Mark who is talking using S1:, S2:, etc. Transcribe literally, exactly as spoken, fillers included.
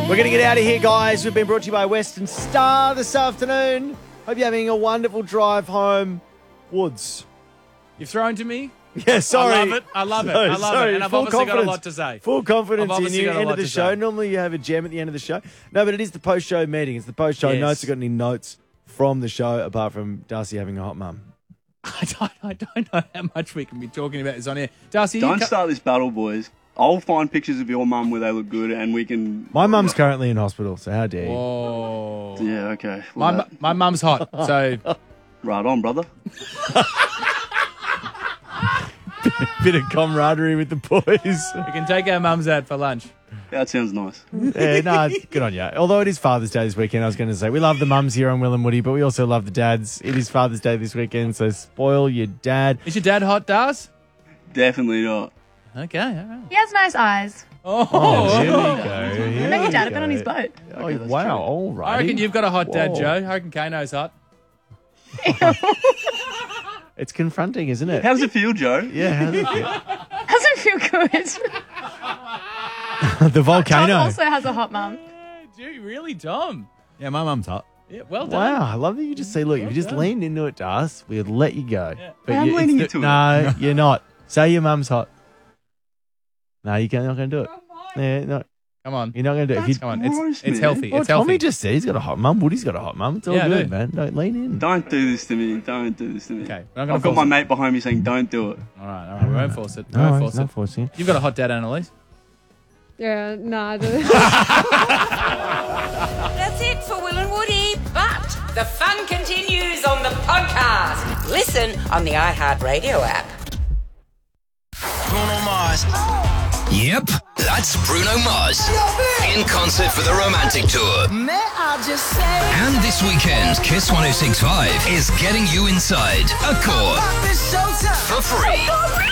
S1: We're going to get out of here, guys. We've been brought to you by Western Star this afternoon. Hope you're having a wonderful drive home. Woods.
S2: You've thrown to me?
S1: Yeah, sorry.
S2: I love it. I love it.
S1: Sorry,
S2: I love
S1: sorry.
S2: it. And I've
S1: Full
S2: obviously
S1: confidence.
S2: got a lot to say.
S1: Full confidence
S2: I've
S1: in
S2: obviously
S1: you.
S2: got a
S1: End
S2: lot
S1: of the
S2: to
S1: show.
S2: say.
S1: Normally you have a gem at the end of the show. No, but it is the post-show meeting. It's the post-show
S2: Yes.
S1: notes. Have got any notes from the show apart from Darcy having a hot mum?
S2: I don't, I don't know how much we can be talking about this on here. Darcy,
S3: Don't
S2: you
S3: start this battle, boys. I'll find pictures of your mum where they look good and we can...
S1: My mum's currently in hospital, so how dare you?
S2: Whoa.
S3: Yeah, okay.
S2: My,
S3: Well,
S2: mu- my mum's hot, so...
S3: right on, brother.
S1: Bit of camaraderie with the boys.
S2: we can take our mums out for lunch.
S3: That sounds nice.
S1: Yeah, no, good on you. Although it is Father's Day this weekend, I was going to say, we love the mums here on Will and Woody, but we also love the dads. It is Father's Day this weekend, so spoil your dad.
S2: Is your dad hot, Dars?
S3: Definitely not.
S2: Okay, all right.
S4: He has nice eyes.
S2: Oh,
S1: Oh, here we go. Here
S4: I met
S1: we
S4: your dad. I've
S1: go.
S4: been on his boat.
S1: Oh,
S3: Okay, that's
S1: wow,
S3: true.
S1: all right.
S2: I reckon you've got a hot dad,
S1: Whoa.
S2: Joe. I reckon Kano's hot.
S1: It's confronting, isn't it?
S3: How does it feel, Joe?
S1: Yeah, how does it feel?
S4: Doesn't feel good.
S1: The
S4: Tom
S1: volcano.
S4: also has a hot mum.
S2: Dude, really, Tom?
S5: Yeah, my mum's hot.
S2: Yeah, well done.
S1: Wow, I love that you just say, look, if you just
S2: done.
S1: leaned into it, Das, we'd let you go. But
S3: I'm
S1: you, it's
S3: leaning
S1: the-
S3: into it.
S1: No, you're not. Say your mum's hot. No, you can't, not going to do it. Yeah, no,
S2: Come on.
S1: you're not going to do it. If you,
S2: Come on.
S3: gross,
S2: It's, it's
S3: man.
S2: healthy.
S1: well,
S2: It's healthy.
S1: Tommy just said he's got a hot mum. Woody's got a hot mum. It's all
S2: Yeah, I
S1: good,
S2: do.
S1: man. Don't lean in.
S3: Don't do this to me. Don't do this to me.
S2: Okay, we're not gonna
S3: I've got
S2: force
S3: my
S2: it.
S3: mate behind me saying, don't do it.
S2: All right, all right. We won't force it. We
S1: No,
S2: won't
S1: it's
S2: force
S1: not
S2: it.
S1: forcing it.
S2: You've got a hot dad, Annalise.
S6: Yeah, nah, I don't.
S7: That's it for Will and Woody, but the fun continues on the podcast. Listen on the iHeartRadio app.
S8: Bruno Mars. Yep, that's Bruno Mars. In concert for the Romantic Tour. And this weekend, Kiss one oh six point five is getting you inside. A core. For free.